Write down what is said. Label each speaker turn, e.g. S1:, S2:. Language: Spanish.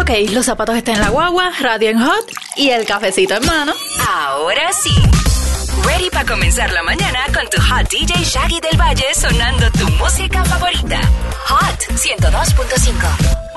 S1: Ok, los zapatos están en la guagua, radio en hot y el cafecito en mano.
S2: Ahora sí. Ready para comenzar la mañana con tu hot DJ Shaggy del Valle sonando tu música favorita. Hot 102.5.